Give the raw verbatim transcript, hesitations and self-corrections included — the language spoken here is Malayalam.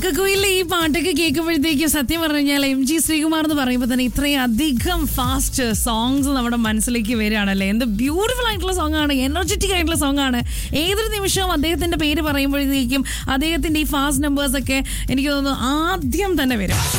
കുയിലെ ഈ പാട്ടൊക്കെ കേൾക്കുമ്പോഴത്തേക്കും സത്യം പറഞ്ഞു കഴിഞ്ഞാൽ എം ജി ശ്രീകുമാർ എന്ന് പറയുമ്പോൾ തന്നെ ഇത്രയും അധികം ഫാസ്റ്റ് സോങ്സ് നമ്മുടെ മനസ്സിലേക്ക് വരികയാണല്ലേ. എന്ത് ബ്യൂട്ടിഫുൾ ആയിട്ടുള്ള സോങ് ആണ്, എനർജറ്റിക് ആയിട്ടുള്ള സോങ് ആണ്. ഏതൊരു നിമിഷവും അദ്ദേഹത്തിന്റെ പേര് പറയുമ്പോഴത്തേക്കും അദ്ദേഹത്തിന്റെ ഈ ഫാസ്റ്റ് നമ്പേഴ്സ് ഒക്കെ എനിക്ക് തോന്നുന്നു ആദ്യം തന്നെ വരും.